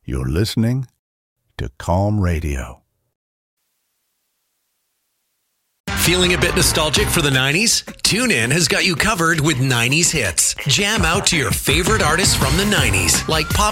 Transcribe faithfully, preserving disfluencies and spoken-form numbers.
You're listening to Calm Radio. Feeling a bit nostalgic for the nineties? TuneIn has got you covered with nineties hits. Jam out to your favorite artists from the nineties, like pop